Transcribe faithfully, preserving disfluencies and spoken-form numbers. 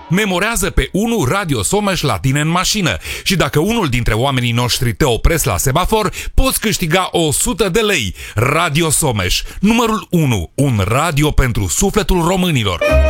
Memorează pe unu Radio Someș la tine în mașină și dacă unul dintre oamenii noștri te opresc la semafor, poți câștiga o sută de lei. Radio Someș, numărul unu, un radio pentru sufletul românilor.